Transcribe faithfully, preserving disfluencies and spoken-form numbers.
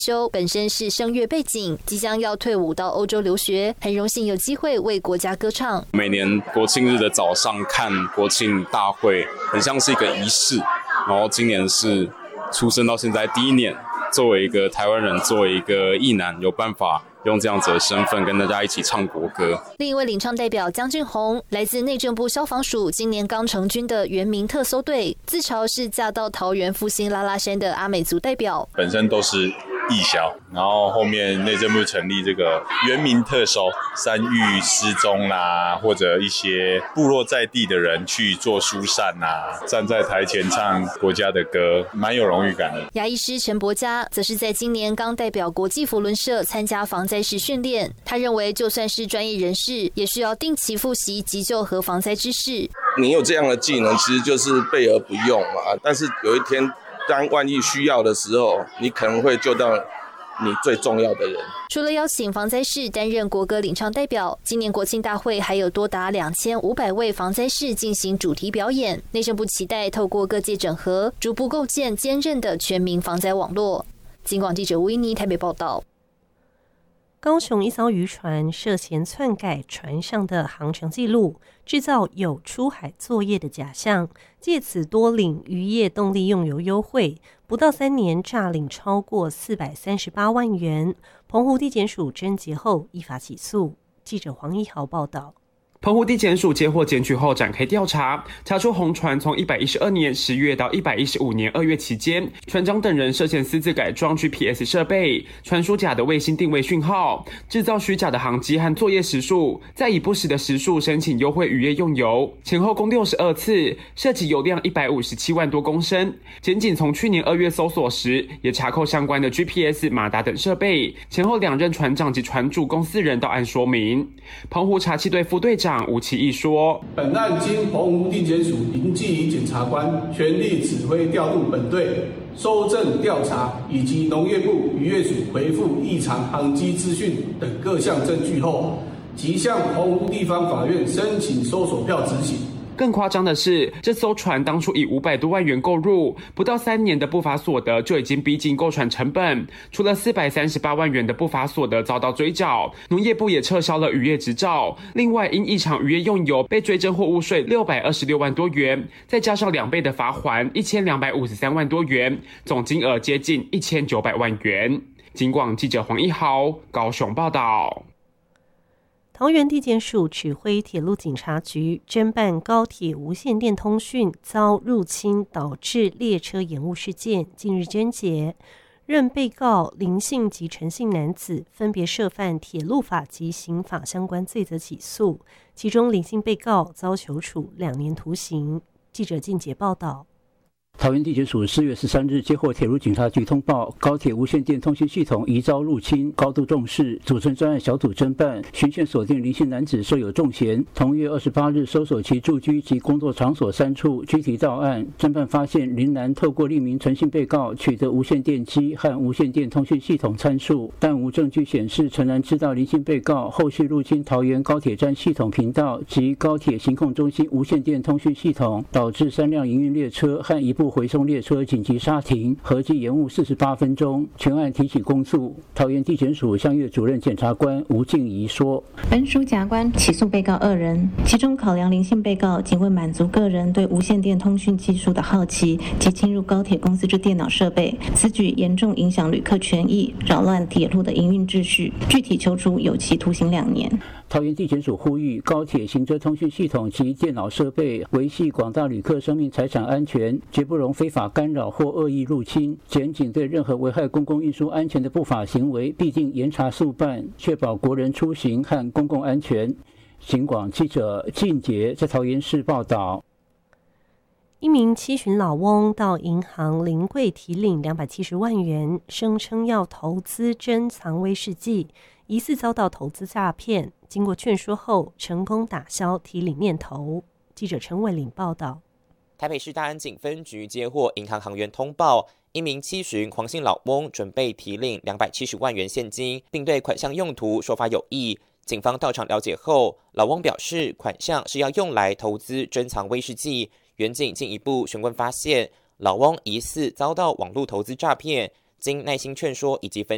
修本身是声乐背景，即将要退伍到欧洲留学，很荣幸有机会为国家歌唱。 每年国庆日的早上看国庆大会，很像是一个仪式。然后今年是出生到现在第一年，作为一个台湾人，作为一个役男，有办法用这样子的身份跟大家一起唱国歌。 另一位领唱代表江俊宏，来自内政部消防署今年刚成军的原民特搜队，自嘲是嫁到桃园复兴拉拉山的阿美族代表， 本身都是义消，然后后面内政部成立这个原民特搜，山域失踪啦、啊，或者一些部落在地的人去做疏散啊，站在台前唱国家的歌，蛮有荣誉感的。 牙医师陈伯嘉则是在今年刚代表国际扶轮社参加防灾式训练，他认为就算是专业人士，也需要定期复习急救和防灾知识。 你有这样的技能，其实就是备而不用嘛，但是有一天当万一需要的时候，你可能会救到你最重要的人。 除了邀请防灾士担任国歌领唱代表，今年国庆大会还有多达两千五百位防灾士进行主题表演。内政部期待透过各界整合，逐步构建坚韧的全民防灾网络。警广记者吴依妮台北报道。 高雄一艘渔船涉嫌篡改船上的航程记录，制造有出海作业的假象，借此多领渔业动力用油优惠，不到三年诈领超过四百三十八万元。澎湖地检署侦结后依法起诉。记者黄一豪报道。 澎湖地检署接获检举后展开调查，查出红船从一百一十二年十月到一百一十五年二月期间，船长等人涉嫌私自改装 G P S 设备，传输假的卫星定位讯号，制造虚假的航机和作业时数，再以不实的时数申请优惠渔业用油，前后共六十二次，涉及油量一百五十七万多公升。检警从去年二月搜索时，也查扣相关的 G P S、马达等设备，前后两任船长及船主共四人到案说明。澎湖查缉队副队长吴其义说， 本案经澎湖地检署林继仪检察官全力指挥调度本队搜证调查，以及农业部渔业署回复异常航机资讯等各项证据后，即向澎湖地方法院申请搜索票执行。 更夸张的是，这艘船当初以五百多万元购入，不到三年的不法所得就已经逼近购船成本。除了四百三十八万元的不法所得遭到追缴，农业部也撤销了渔业执照。另外，因异常渔业用油被追征货物税六百二十六万多元，再加上两倍的罚锾一千两百五十三万多元，总金额接近一千九百万元。警广记者黄一豪高雄报道。 桃园地检署指挥铁路警察局侦办高铁无线电通讯遭入侵导致列车延误事件，近日侦结，任被告林姓及陈姓男子分别涉犯铁路法及刑法相关罪责起诉，其中林姓被告遭求处两年徒刑。记者靳杰报道。 桃园地检署四月十三日接获铁路警察局通报，高铁无线电通讯系统疑遭入侵，高度重视，组成专案小组侦办，循线锁定林姓男子设有重嫌。同月二十八日搜索其住居及工作场所三处，具体到案。侦办发现林男透过匿名陈姓被告取得无线电机和无线电通讯系统参数，但无证据显示陈男知道林姓被告后续入侵桃园高铁站系统频道及高铁行控中心无线电通讯系统，导致三辆营运列车和一部回送列车紧急刹停，合计延误四十八分钟。全案提起公诉。桃园地检署相越主任检察官吴静怡说， 本署检察官起诉被告二人，其中考量林姓被告仅为满足个人对无线电通讯技术的好奇及侵入高铁公司之电脑设备，此举严重影响旅客权益，扰乱铁路的营运秩序，具体求处有期徒刑两年。 桃园地检署呼吁高铁行车通讯系统及电脑设备维系广大旅客生命财产安全，绝不容非法干扰或恶意入侵。检警对任何危害公共运输安全的不法行为，必定严查速办，确保国人出行和公共安全。警广记者靳杰在桃园市报道。 一名七旬老翁到银行临柜提领两百七十万元，声称要投资珍藏威士忌，疑似遭到投资诈骗。经过劝说后，成功打消提领念头。记者陈伟玲报道。 台北市大安警分局接获银行行员通报，一名七旬黄姓老翁准备提领两百七十万元现金，并对款项用途说法有异。警方到场了解后，老翁表示款项是要用来投资珍藏威士忌。远警进一步询问发现，老翁疑似遭到网络投资诈骗，经耐心劝说以及分